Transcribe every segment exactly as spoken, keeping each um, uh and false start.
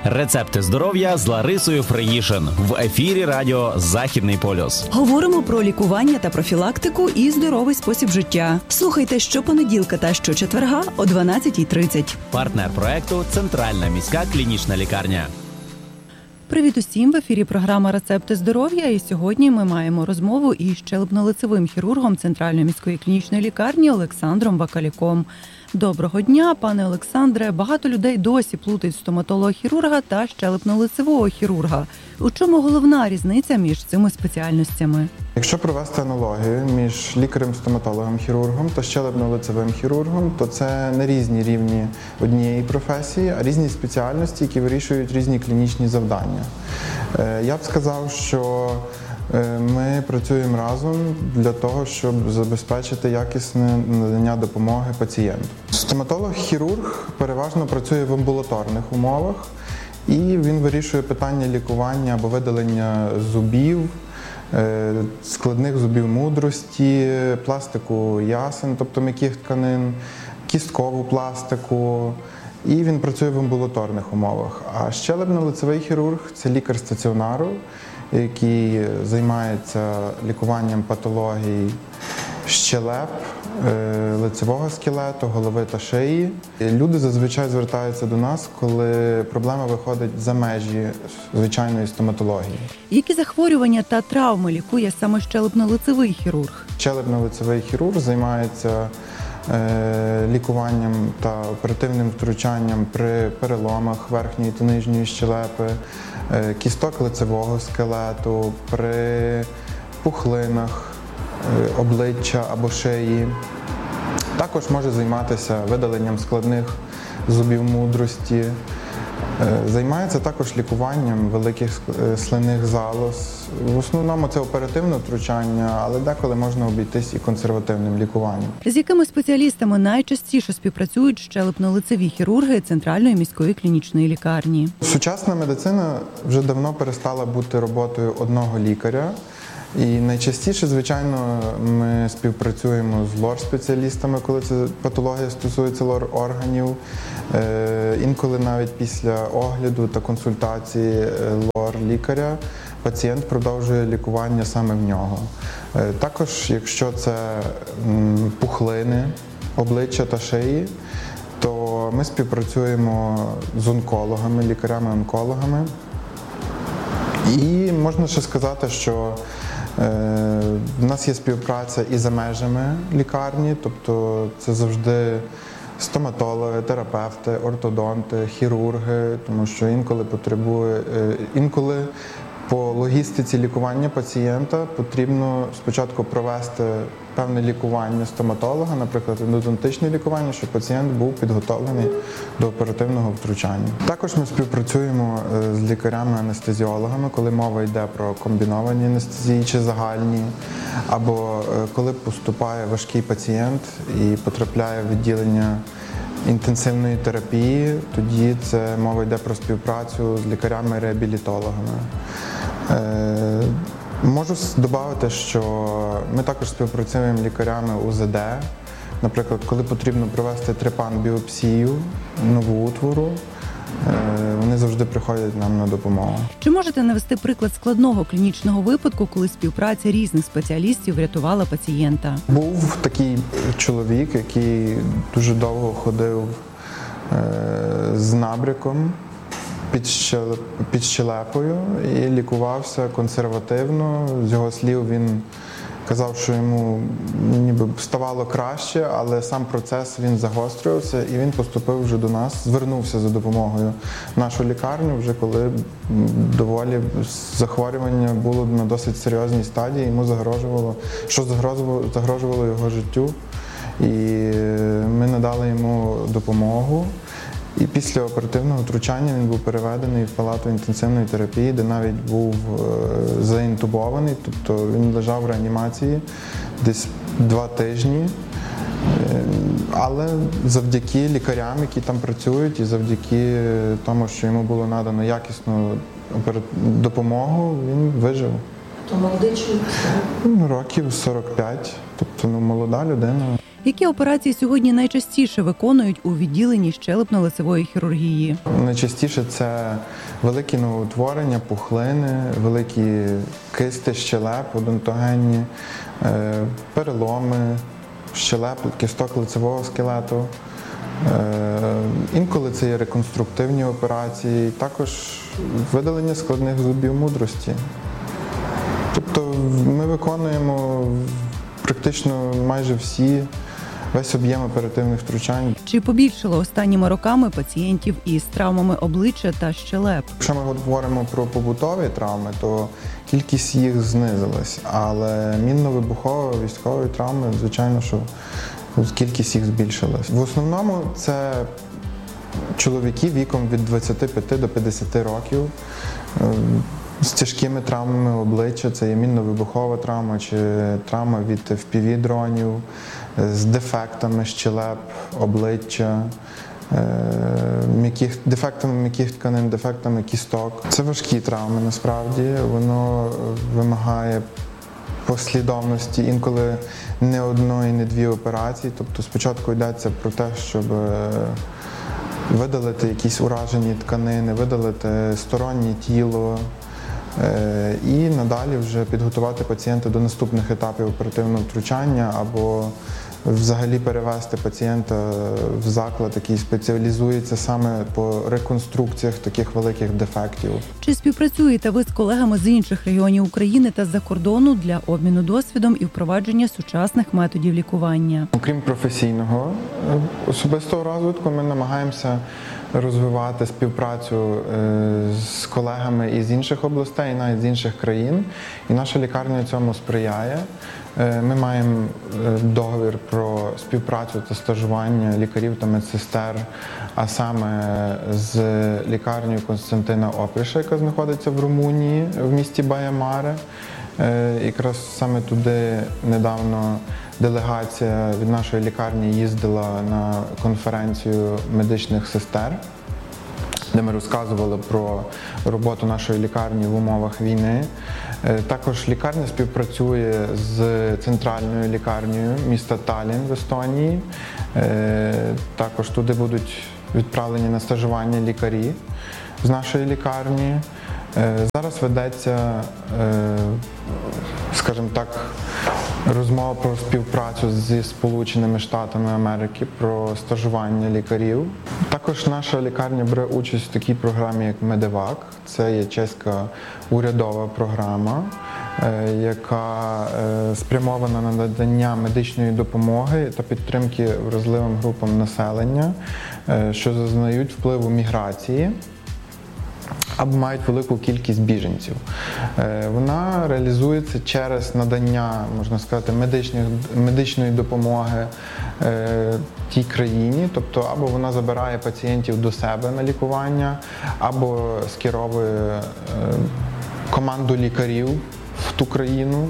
Рецепти здоров'я з Ларисою Фриїшин в ефірі радіо «Західний полюс». Говоримо про лікування та профілактику і здоровий спосіб життя. Слухайте щопонеділка та щочетверга о дванадцятій тридцять. Партнер проекту – Центральна міська клінічна лікарня. Привіт усім! В ефірі програма «Рецепти здоров'я». І сьогодні ми маємо розмову із щелепно-лицевим хірургом Центральної міської клінічної лікарні Олександром Бакалюком. Доброго дня, пане Олександре. Багато людей досі плутають стоматолога-хірурга та щелепно-лицевого хірурга. У чому головна різниця між цими спеціальностями? Якщо провести аналогію між лікарем-стоматологом-хірургом та щелепно-лицевим хірургом, то це не різні рівні однієї професії, а різні спеціальності, які вирішують різні клінічні завдання. Я б сказав, що ми працюємо разом для того, щоб забезпечити якісне надання допомоги пацієнту. Стоматолог-хірург переважно працює в амбулаторних умовах, і він вирішує питання лікування або видалення зубів, складних зубів мудрості, пластику ясен, тобто м'яких тканин, кісткову пластику. І він працює в амбулаторних умовах. А щелепно-лицевий хірург – це лікар стаціонару, який займається лікуванням патологій щелеп, лицевого скелету, голови та шиї. Люди зазвичай звертаються до нас, коли проблема виходить за межі звичайної стоматології. Які захворювання та травми лікує саме щелепно-лицевий хірург? Щелепно-лицевий хірург займається лікуванням та оперативним втручанням при переломах верхньої та нижньої щелепи, кісток лицевого скелету, при пухлинах обличчя або шиї. Також може займатися видаленням складних зубів мудрості. Займається також лікуванням великих слинних залоз. В основному це оперативне втручання, але деколи можна обійтись і консервативним лікуванням. З якими спеціалістами найчастіше співпрацюють щелепно-лицеві хірурги Центральної міської клінічної лікарні? Сучасна медицина вже давно перестала бути роботою одного лікаря. І найчастіше, звичайно, ми співпрацюємо з лор-спеціалістами, коли це патологія стосується лор-органів. Інколи навіть після огляду та консультації лор-лікаря пацієнт продовжує лікування саме в нього. Також, якщо це пухлини обличчя та шиї, то ми співпрацюємо з онкологами, лікарями-онкологами. І можна ще сказати, що в нас є співпраця і за межами лікарні, тобто це завжди стоматологи, терапевти, ортодонти, хірурги, тому що інколи потребує, інколи по логістиці лікування пацієнта потрібно спочатку провести певне лікування стоматолога, наприклад, ендодонтичне лікування, щоб пацієнт був підготовлений до оперативного втручання. Також ми співпрацюємо з лікарями-анестезіологами, коли мова йде про комбіновані анестезії чи загальні, або коли поступає важкий пацієнт і потрапляє в відділення інтенсивної терапії, тоді це мова йде про співпрацю з лікарями-реабілітологами. Можу додати, що ми також співпрацюємо з лікарями у зет де. Наприклад, коли потрібно провести трепан-біопсію новоутвору, вони завжди приходять нам на допомогу. Чи можете навести приклад складного клінічного випадку, коли співпраця різних спеціалістів врятувала пацієнта? Був такий чоловік, який дуже довго ходив з набряком під, щелеп, під щелепою і лікувався консервативно. З його слів, він казав, що йому ніби ставало краще, але сам процес він загострювався, і він поступив вже до нас, звернувся за допомогою в нашу лікарню, вже коли доволі захворювання було на досить серйозній стадії, йому загрожувало, що загрожувало, загрожувало його життю. І ми надали йому допомогу. І після оперативного втручання він був переведений в палату інтенсивної терапії, де навіть був заінтубований, тобто він лежав в реанімації десь два тижні. Але завдяки лікарям, які там працюють, і завдяки тому, що йому було надано якісну допомогу, він вижив. То молодий чоловік? Ну, років сорок п'ять, тобто ну, молода людина. Які операції сьогодні найчастіше виконують у відділенні щелепно-лицевої хірургії? Найчастіше це великі новоутворення, пухлини, великі кисти щелеп, одонтогенні, переломи щелеп, кісток лицевого скелету. Інколи це є реконструктивні операції, також видалення складних зубів мудрості. Тобто ми виконуємо практично майже всі, весь об'єм оперативних втручань. Чи побільшало останніми роками пацієнтів із травмами обличчя та щелеп? Якщо ми говоримо про побутові травми, то кількість їх знизилась, але мінно-вибухові, військові травми, звичайно, що кількість їх збільшилась. В основному це чоловіки віком від двадцяти п'яти до п'ятдесяти років з тяжкими травмами обличчя, це є мінно-вибухова травма чи травма від еф пі ві-дронів, з дефектами щелеп, обличчя, м'яких, дефектами м'яких тканин, дефектами кісток. Це важкі травми насправді, воно вимагає послідовності, інколи не одної, не дві операції. Тобто спочатку йдеться про те, щоб видалити якісь уражені тканини, видалити стороннє тіло і надалі вже підготувати пацієнта до наступних етапів оперативного втручання або взагалі перевести пацієнта в заклад, який спеціалізується саме по реконструкціях таких великих дефектів. Чи співпрацюєте ви з колегами з інших регіонів України та з-за кордону для обміну досвідом і впровадження сучасних методів лікування? Окрім професійного особистого розвитку, ми намагаємося розвивати співпрацю з колегами із інших областей, навіть з інших країн. І наша лікарня цьому сприяє. Ми маємо договір про співпрацю та стажування лікарів та медсестер, а саме з лікарнею Константина Опріша, яка знаходиться в Румунії, в місті Бая Маре. Якраз саме туди недавно делегація від нашої лікарні їздила на конференцію медичних сестер, де ми розказували про роботу нашої лікарні в умовах війни. Також лікарня співпрацює з центральною лікарнею міста Таллін в Естонії. Також туди будуть відправлені на стажування лікарі з нашої лікарні. Зараз ведеться, скажімо так, розмова про співпрацю зі Сполученими Штатами Америки, про стажування лікарів. Також наша лікарня бере участь в такій програмі, як Медевак. Це є чеська урядова програма, яка спрямована на надання медичної допомоги та підтримки вразливим групам населення, що зазнають впливу міграції або мають велику кількість біженців. Вона реалізується через надання, можна сказати, медичних, медичної допомоги тій країні, тобто або вона забирає пацієнтів до себе на лікування, або скеровує команду лікарів в ту країну.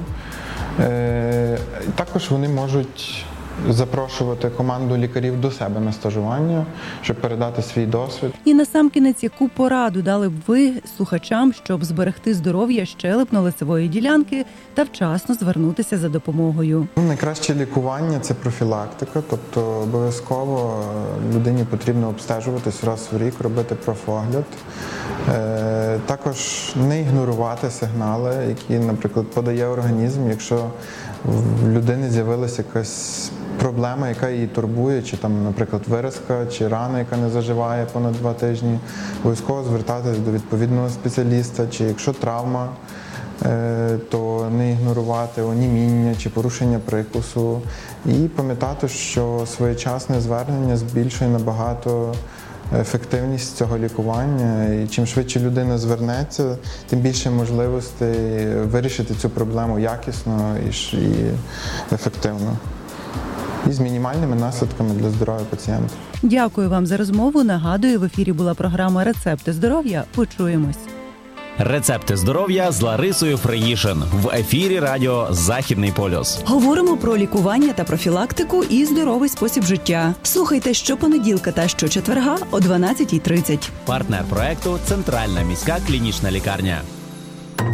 Також вони можуть запрошувати команду лікарів до себе на стажування, щоб передати свій досвід. І насамкінець, яку пораду дали б ви слухачам, щоб зберегти здоров'я щелепно-лицевої ділянки та вчасно звернутися за допомогою? Найкраще лікування – це профілактика, тобто обов'язково людині потрібно обстежуватись раз в рік, робити профогляд. Також не ігнорувати сигнали, які, наприклад, подає організм, якщо в людини з'явилася якась проблема, яка її турбує, чи там, наприклад, виразка, чи рана, яка не заживає понад два тижні, обов'язково звертатись до відповідного спеціаліста, чи якщо травма, то не ігнорувати оніміння чи порушення прикусу. І пам'ятати, що своєчасне звернення збільшує набагато ефективність цього лікування. І чим швидше людина звернеться, тим більше можливостей вирішити цю проблему якісно і ефективно. І з мінімальними наслідками для здоров'я пацієнта. Дякую вам за розмову. Нагадую, в ефірі була програма «Рецепти здоров'я». Почуємось. Рецепти здоров'я з Ларисою Фреїшин в ефірі радіо «Західний полюс». Говоримо про лікування та профілактику і здоровий спосіб життя. Слухайте щопонеділка та щочетверга о дванадцятій тридцять. Партнер проекту – Центральна міська клінічна лікарня.